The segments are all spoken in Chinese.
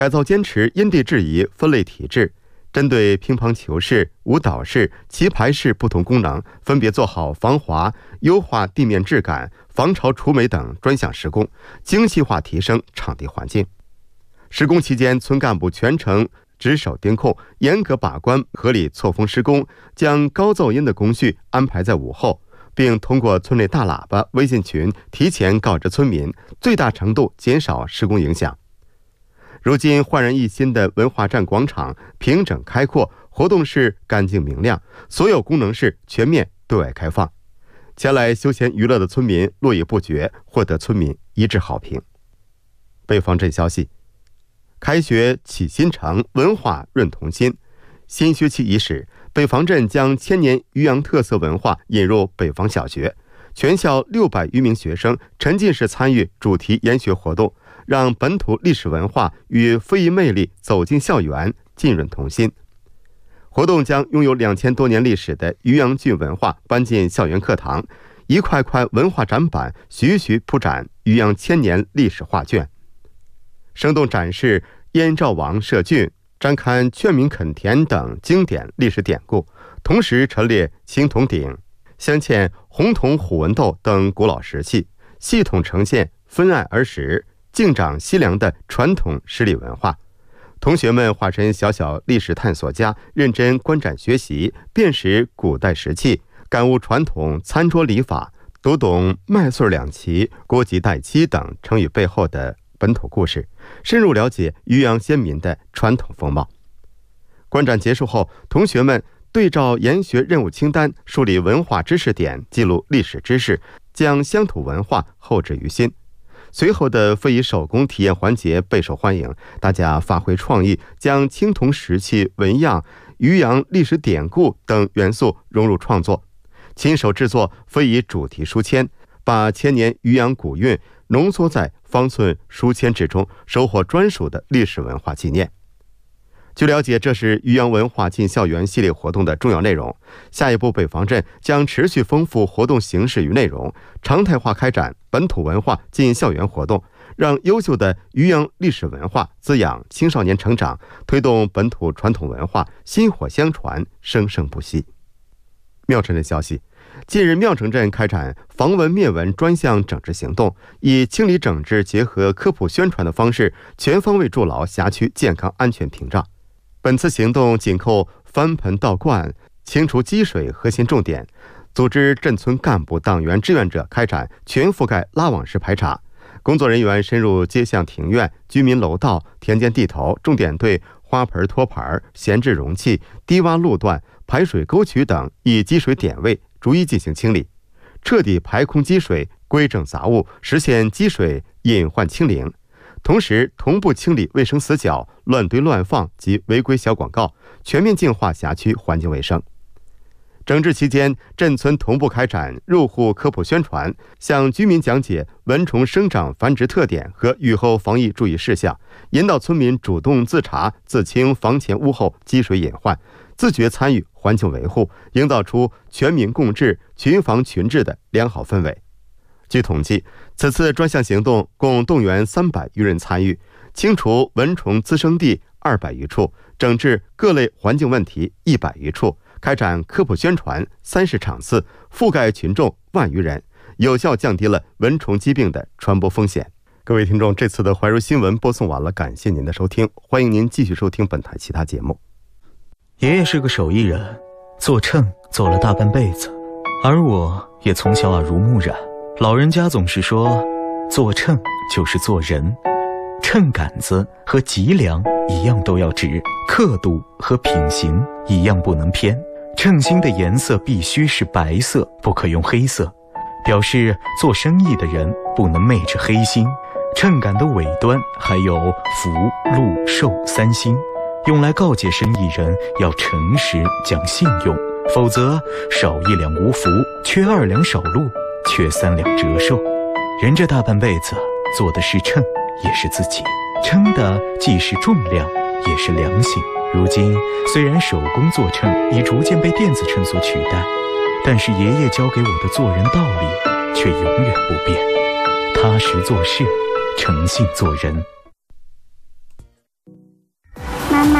改造坚持因地制宜分类体制，针对乒乓球式、舞蹈式、棋牌式不同功能，分别做好防滑、优化地面质感、防潮除霉等专项施工，精细化提升场地环境。施工期间，村干部全程值守盯控，严格把关合理错峰施工，将高噪音的工序安排在午后，并通过村内大喇叭、微信群提前告知村民，最大程度减少施工影响。如今焕然一新的文化站广场平整开阔，活动室干净明亮，所有功能室全面对外开放。前来休闲娱乐的村民络绎不绝，获得村民一致好评。北方镇消息，开学启新城，文化润童心。新学期伊始，北方镇将千年渔阳特色文化引入北方小学，全校600余名学生沉浸式参与主题研学活动，让本土历史文化与非遗魅力走进校园，浸润童心。活动将拥有2000多年历史的渔阳郡文化搬进校园课堂，一块块文化展板徐徐铺展渔阳千年历史画卷，生动展示燕赵王设郡、展看劝民垦田等经典历史典故，同时陈列青铜鼎、镶嵌红铜虎纹斗等古老石器，系统呈现分爱儿时、敬长惜良的传统诗礼文化。同学们化身小小历史探索家，认真观展学习，辨识古代石器，感悟传统餐桌礼法，读懂麦穗两齐、锅鸡带鸡等成语背后的本土故事，深入了解渔阳先民的传统风貌。观展结束后，同学们对照研学任务清单，梳理文化知识点，记录历史知识，将乡土文化厚植于心。随后的非遗手工体验环节备受欢迎，大家发挥创意，将青铜石器、纹样、渔阳历史典故等元素融入创作，亲手制作非遗主题书签，把千年渔阳古韵浓缩在方寸书签之中，收获专属的历史文化纪念。据了解，这是渔阳文化进校园系列活动的重要内容。下一步，北方镇将持续丰富活动形式与内容，常态化开展本土文化进校园活动，让优秀的渔阳历史文化滋养青少年成长，推动本土传统文化薪火相传，生生不息。庙城镇消息，近日庙城镇开展防蚊灭蚊专项整治行动，以清理整治结合科普宣传的方式，全方位筑牢辖区健康安全屏障。本次行动紧扣翻盆倒灌、清除积水核心重点，组织镇村干部、党员、志愿者开展全覆盖拉网式排查。工作人员深入街巷庭院、居民楼道、田间地头，重点对花盆、托盘、闲置容器、低洼路段、排水沟渠等易积水点位逐一进行清理，彻底排空积水，规整杂物，实现积水隐患清零。同时同步清理卫生死角、乱堆乱放及违规小广告，全面净化辖区环境卫生。整治期间，镇村同步开展入户科普宣传，向居民讲解蚊虫生长繁殖特点和雨后防疫注意事项，引导村民主动自查自清房前屋后积水隐患，自觉参与环境维护，营造出全民共治、群防群治的良好氛围。据统计，此次专项行动共动员300余人参与，清除蚊虫滋生地200余处，整治各类环境问题100余处，开展科普宣传30场次，覆盖群众万余人，有效降低了蚊虫疾病的传播风险。各位听众，这次的怀柔新闻播送完了，感谢您的收听，欢迎您继续收听本台其他节目。 爷爷是个手艺人，做秤做了大半辈子，而我也从小耳濡目染。老人家总是说，做秤就是做人，秤杆子和脊梁一样都要直，刻度和品行一样不能偏，秤芯的颜色必须是白色，不可用黑色，表示做生意的人不能昧着黑心。秤杆的尾端还有福、禄、寿3星，用来告诫生意人要诚实讲信用，否则少1两无福，缺2两少禄，缺3两折寿。人这大半辈子做的是秤，也是自己，称的既是重量，也是良心。如今虽然手工做秤已逐渐被电子秤所取代，但是爷爷教给我的做人道理却永远不变：踏实做事，诚信做人。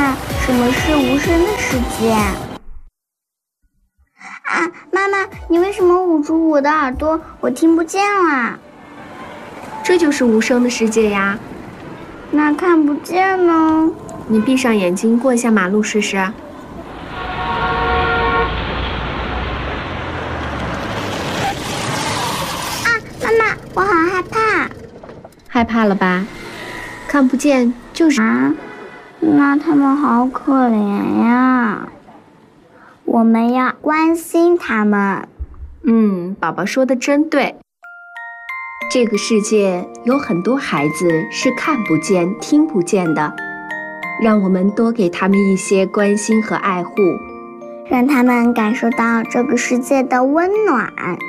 妈，什么是无声的世界？妈妈，你为什么捂住我的耳朵？我听不见啦。 这就是无声的世界呀。 那看不见呢？ 你闭上眼睛过一下马路试试。 妈妈，我好害怕。 害怕了吧？看不见就是那他们好可怜呀。我们要关心他们。 宝宝说的真对。这个世界有很多孩子是看不见、听不见的，让我们多给他们一些关心和爱护， 让他们感受到这个世界的温暖。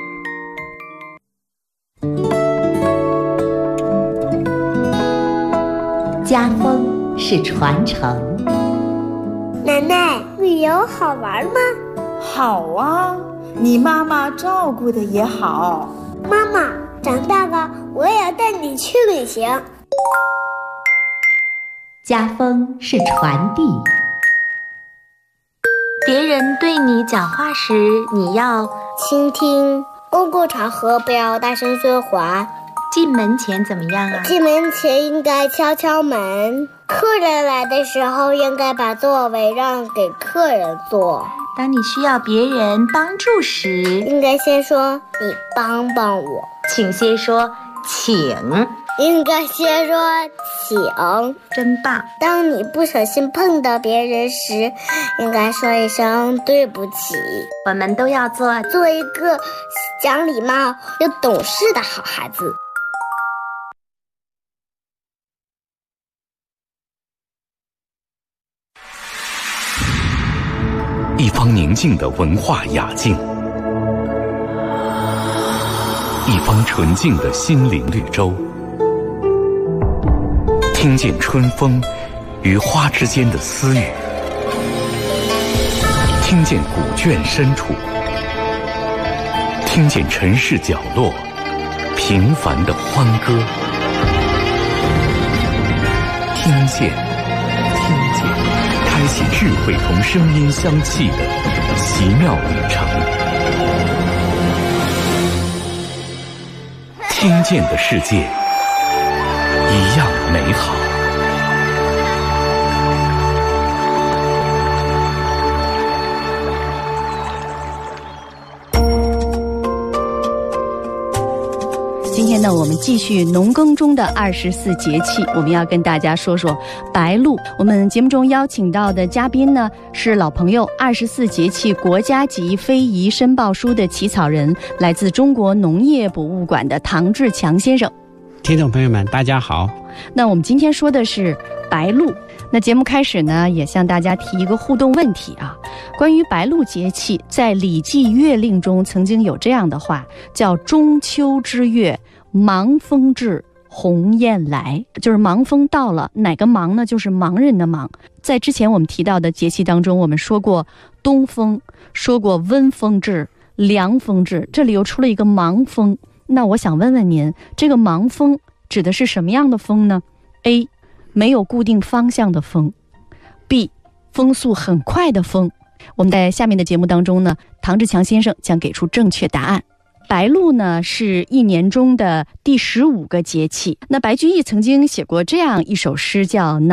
家风是传承。 奶奶，旅游好玩吗？ 好啊，你妈妈照顾的也好。 妈妈，长大了我也要带你去旅行。 家风是传递。 别人对你讲话时，你要倾听。公共场合不要大声说话。 进门前怎么样啊？ 进门前应该敲敲门。客人来的时候，应该把座位让给客人坐。 当你需要别人帮助时， 应该先说你帮帮我。 请先说请。 应该先说请。 真棒。 当你不小心碰到别人时，应该说一声对不起。 我们都要做一个讲礼貌又懂事的好孩子。 一方宁静的文化雅境，一方纯净的心灵绿洲，听见春风与花之间的私语，听见古卷深处，听见城市角落平凡的欢歌，听见开启智慧同声音相契的奇妙旅程。听见的世界一样美好。 今天呢，我们继续农耕中的24节气，我们要跟大家说说白露。我们节目中邀请到的嘉宾呢，是老朋友24节气国家级非遗申报书的起草人，来自中国农业博物馆的唐志强先生。 听众朋友们，大家好。 那我们今天说的是白露。那节目开始呢，也向大家提一个互动问题啊。关于白露节气，在《礼记乐令》中曾经有这样的话，叫中秋之月，芒风至，鸿雁来。就是芒风到了，哪个芒呢？就是盲人的芒。在之前我们提到的节气当中，我们说过东风，说过温风至，凉风至，这里又出了一个芒风。那我想问问您，这个芒风指的是什么样的风呢？ A. 没有固定方向的风。 B. 风速很快的风。我们在下面的节目当中呢，唐志强先生将给出正确答案。白露呢，是一年中的第15个节气。那白居易曾经写过这样一首诗，叫